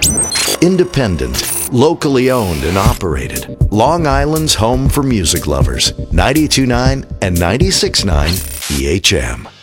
Independent, locally owned and operated. Long Island's home for music lovers. 92.9 and 96.9 EHM.